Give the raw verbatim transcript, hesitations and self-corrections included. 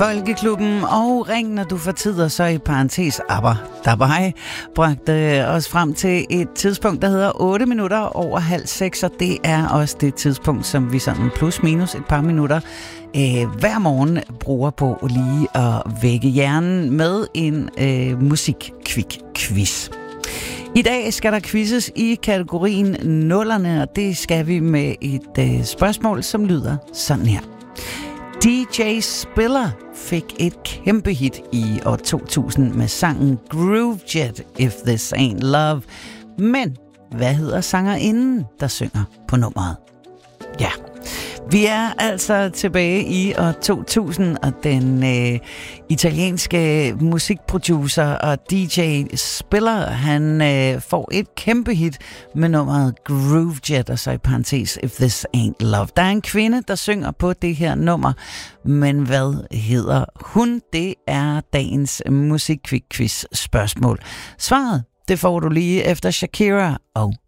Folkeklubben og Ring, når du får tid, og så i parentes aber dabei, bragte os frem til et tidspunkt, der hedder otte minutter over halv seks, og det er også det tidspunkt, som vi sådan plus minus et par minutter øh, hver morgen bruger på lige at vække hjernen med en øh, musik-kvik-quiz. I dag skal der quizzes i kategorien nullerne, og det skal vi med et øh, spørgsmål, som lyder sådan her. D J Spiller fik et kæmpe hit i år to tusind med sangen Groove Jet, If This Ain't Love. Men hvad hedder sangerinden, der synger på nummeret? Ja, vi er altså tilbage i år to tusind, og den øh, italienske musikproducer og D J Spiller, han øh, får et kæmpe hit med nummeret Groove Jet, og så i parentes If This Ain't Love. Der er en kvinde, der synger på det her nummer, men hvad hedder hun? Det er dagens musikquiz spørgsmål. Svaret, det får du lige efter Shakira og